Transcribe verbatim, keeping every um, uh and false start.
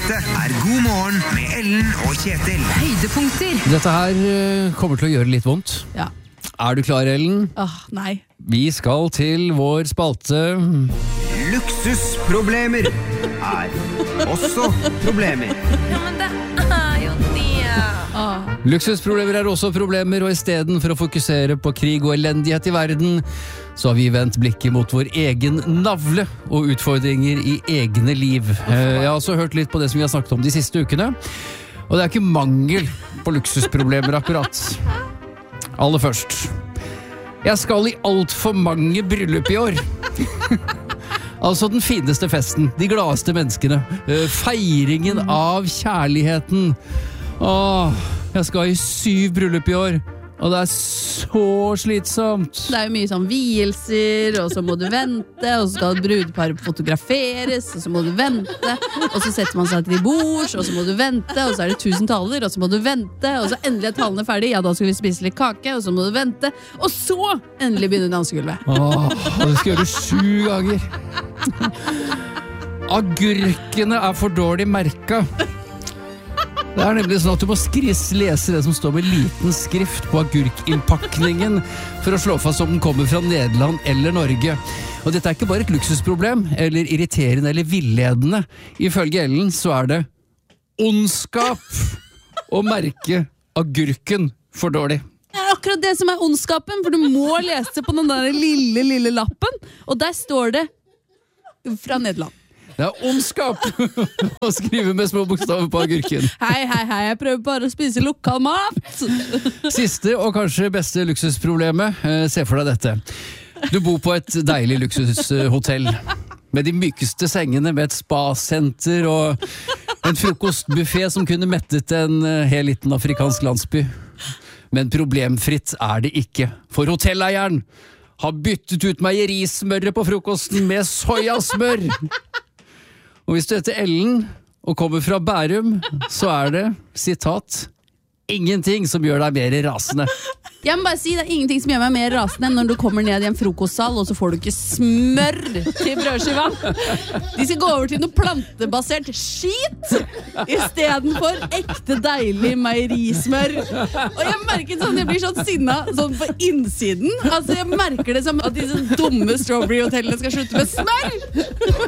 Dette er God morgen med Ellen og Kjetil. Høydepunkter. Dette her eh, kommer til å gjøre litt vondt. Ja. Er du klar, Ellen? Åh, nei. Vi skal til vår spalte. Luksusproblemer er også problemer. Ja, men det er jo det. Åh. Luksusproblemer er også problemer, og i stedet for å fokusere på krig og elendighet i verden, så har vi vendt blikket mot vår egen navle og utfordringer i egne liv. Eh, Jeg har også hørt litt på det som vi har snakket om de siste ukene, og det er ikke mangel på luksusproblemer akkurat. Aller først. Jeg skal i alt for mange bryllup i år. Altså den fineste festen, de gladeste menneskene, eh, feiringen av kjærligheten. Åh, jeg skal i syv bryllup i år, og det er så slitsomt. Det er jo mye sånn vielser, og så må du vente, og så skal brudeparet fotograferes, og så må du vente, og så setter man seg til bords, og så må du vente, og så er det tusen taler, og så må du vente, og så endelig er talene ferdig, ja, da skal vi spise litt kake, og så må du vente, og så endelig begynner dansegulvet. Åh, og det skal gjøre det sju ganger. Agurkene er for dårlig merka. Det er nemlig sånn at du må skris lese det som står med liten skrift på agurkinnpakningen for å slå fast om den kommer fra Nederland eller Norge. Og dette er ikke bare et luksusproblem, eller irriterende eller villedende. Ifølge Ellen så er det ondskap å merke agurken for dårlig. Det er akkurat det som er ondskapen, for du må lese på den der lille, lille lappen, og der står det fra Nederland. Det er ondskap å skrive med små bokstaver på agurken. Hei, hei, hei, jeg prøver bare å spise lokal mat. Siste og kanskje beste luksusproblemet. Eh, se for deg dette. Du bor på et deilig luksushotell med de mykeste sengene, med et spasenter og en frokostbuffet som kunne mettet en eh, hel liten afrikansk landsby. Men problemfritt er det ikke, for hotelleieren har byttet ut meierismøret på frokosten med soyasmør. Og hvis du heter Ellen og kommer fra Bærum, så er det, sitat, ingenting som gjør deg mer rasende. Jeg må bare si, det er ingenting som gjør meg mer rasende enn når du kommer ned i en frokostsal, og så får du ikke smør til brødskiva. De skal gå over til noe plantebasert skit, i stedet for ekte deilig meierismør. Og jeg merker sånn, jeg blir sånn sinna sånn på innsiden. Altså, jeg merker det som at disse dumme strawberry-hotellene skal slutte med smør.